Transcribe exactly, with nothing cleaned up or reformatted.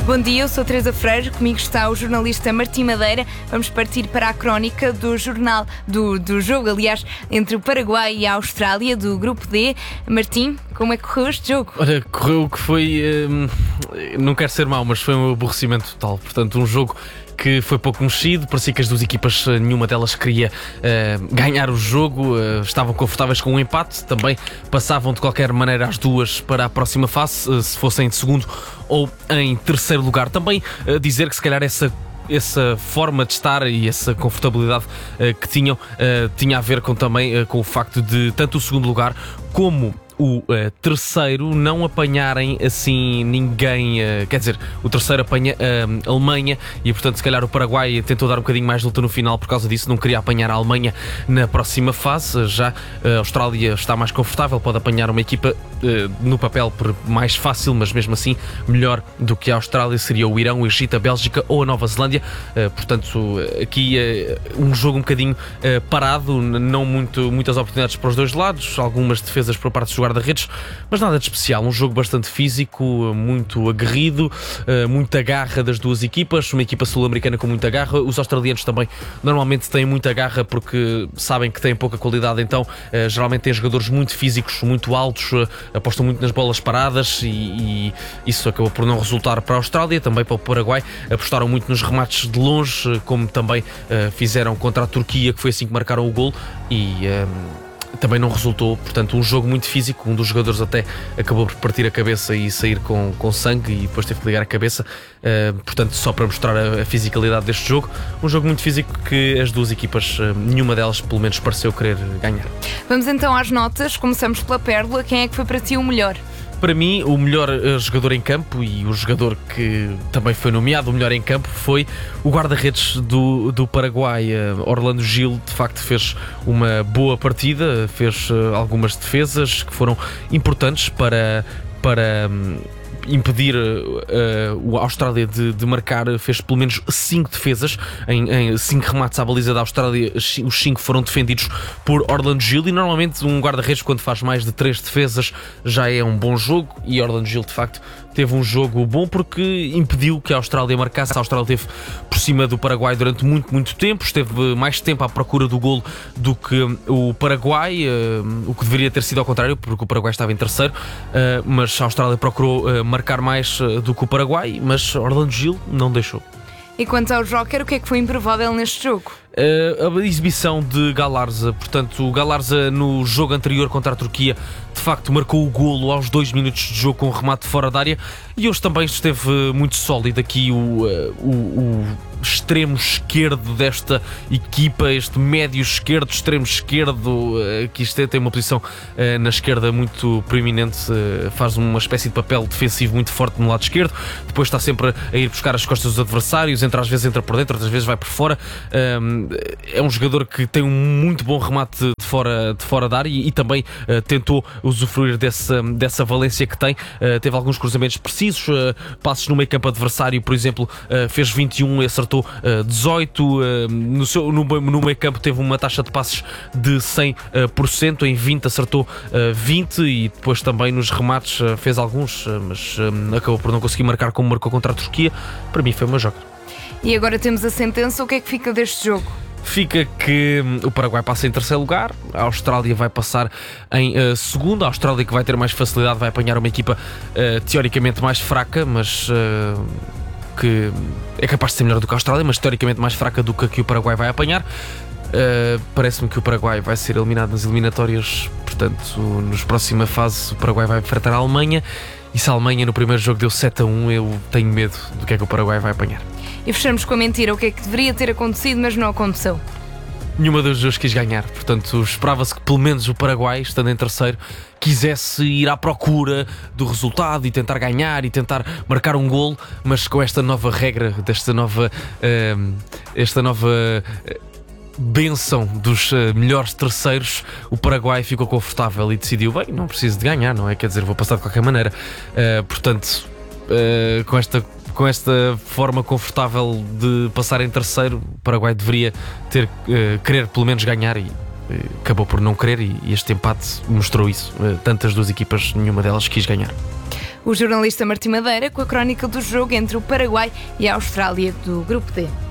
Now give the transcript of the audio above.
Bom dia, eu sou Teresa Freire, comigo está o jornalista Martim Madeira. Vamos partir para a crónica do jornal, do, do jogo, aliás, entre o Paraguai e a Austrália, do Grupo D. Martim, como é que correu este jogo? Olha, correu o que foi, hum, não quero ser mau, mas foi um aborrecimento total. Portanto, um jogo que foi pouco mexido, parecia que as duas equipas, nenhuma delas queria uh, ganhar o jogo, uh, estavam confortáveis com um empate, também passavam de qualquer maneira as duas para a próxima fase, uh, se fossem em segundo ou em terceiro lugar. Também uh, dizer que se calhar essa essa forma de estar e essa confortabilidade uh, que tinham uh, tinha a ver com, também uh, com o facto de tanto o segundo lugar como o uh, terceiro não apanharem assim ninguém, uh, quer dizer, o terceiro apanha uh, a Alemanha e portanto se calhar o Paraguai tentou dar um bocadinho mais de luta no final por causa disso, não queria apanhar a Alemanha na próxima fase. Já a Austrália está mais confortável, pode apanhar uma equipa uh, no papel por mais fácil, mas mesmo assim melhor do que a Austrália seria o Irão, o Egito, a Bélgica ou a Nova Zelândia. Uh, portanto aqui uh, um jogo um bocadinho uh, parado, não muito, muitas oportunidades para os dois lados, algumas defesas por parte dos guarda-redes, mas nada de especial. Um jogo bastante físico, muito aguerrido, muita garra das duas equipas, uma equipa sul-americana com muita garra. Os australianos também normalmente têm muita garra porque sabem que têm pouca qualidade, então geralmente têm jogadores muito físicos, muito altos, apostam muito nas bolas paradas e, e isso acabou por não resultar para a Austrália. Também para o Paraguai apostaram muito nos remates de longe, como também fizeram contra a Turquia, que foi assim que marcaram o golo, e também não resultou. Portanto, um jogo muito físico. Um dos jogadores até acabou por partir a cabeça e sair com, com sangue e depois teve que ligar a cabeça. Uh, portanto, só para mostrar a, a fisicalidade deste jogo. Um jogo muito físico que as duas equipas, uh, nenhuma delas pelo menos pareceu querer ganhar. Vamos então às notas. Começamos pela Pérola. Quem é que foi para ti o melhor? Para mim, o melhor uh, jogador em campo e o jogador que também foi nomeado o melhor em campo foi o guarda-redes do, do Paraguai, uh, Orlando Gil. De facto fez uma boa partida, fez uh, algumas defesas que foram importantes para, para um, impedir uh, a Austrália de, de marcar. Fez pelo menos cinco defesas em, em cinco remates à baliza da Austrália. Os cinco foram defendidos por Orlando Gil e normalmente um guarda-redes quando faz mais de três defesas já é um bom jogo, e Orlando Gil de facto teve um jogo bom porque impediu que a Austrália marcasse. A Austrália esteve por cima do Paraguai durante muito, muito tempo, esteve mais tempo à procura do golo do que o Paraguai, uh, o que deveria ter sido ao contrário, porque o Paraguai estava em terceiro, uh, mas a Austrália procurou uh, marcar mais uh, do que o Paraguai, mas Orlando Gil não deixou. E quanto ao Joker, o que é que foi improvável neste jogo? Uh, a exibição de Galarza. Portanto, o Galarza no jogo anterior contra a Turquia de facto marcou o golo aos dois minutos de jogo com um remate fora da área, e hoje também esteve muito sólido aqui o, uh, o, o extremo esquerdo desta equipa, este médio esquerdo, extremo esquerdo, uh, que isto é, tem uma posição uh, na esquerda muito preeminente, uh, faz uma espécie de papel defensivo muito forte no lado esquerdo, depois está sempre a ir buscar as costas dos adversários, entra, às vezes entra por dentro, outras vezes vai por fora. Um, é um jogador que tem um muito bom remate de fora, de fora da área e, e também uh, tentou usufruir dessa, dessa valência que tem. Uh, teve alguns cruzamentos precisos, uh, passos no meio campo adversário, por exemplo, uh, fez vinte e um e acertou uh, dezoito. Uh, no, seu, no, no meio campo teve uma taxa de passes de cem por cento, em vinte acertou uh, vinte, e depois também nos remates uh, fez alguns, uh, mas uh, acabou por não conseguir marcar como marcou contra a Turquia. Para mim foi uma joga. E agora temos a sentença. O que é que fica deste jogo? Fica que hum, o Paraguai passa em terceiro lugar, a Austrália vai passar em uh, segundo. A Austrália, que vai ter mais facilidade, vai apanhar uma equipa uh, teoricamente mais fraca, mas uh, que é capaz de ser melhor do que a Austrália, mas teoricamente mais fraca do que a que o Paraguai vai apanhar. Uh, parece-me que o Paraguai vai ser eliminado nas eliminatórias, portanto, nos próxima fase o Paraguai vai enfrentar a Alemanha, e se a Alemanha no primeiro jogo deu sete a um, eu tenho medo do que é que o Paraguai vai apanhar. E fechamos com a mentira. O que é que deveria ter acontecido, mas não aconteceu? Nenhuma das duas quis ganhar. Portanto, esperava-se que pelo menos o Paraguai, estando em terceiro, quisesse ir à procura do resultado e tentar ganhar e tentar marcar um golo, mas com esta nova regra, desta nova uh, esta nova uh, benção dos uh, melhores terceiros, o Paraguai ficou confortável e decidiu, bem, não preciso de ganhar, não é? Quer dizer, vou passar de qualquer maneira. Uh, portanto, uh, com esta com esta forma confortável de passar em terceiro, o Paraguai deveria ter uh, querer pelo menos ganhar, e uh, acabou por não querer, e, e este empate mostrou isso. Uh, tantas duas equipas, nenhuma delas quis ganhar. o jornalista Martim Madeira com a crónica do jogo entre o Paraguai e a Austrália do Grupo D.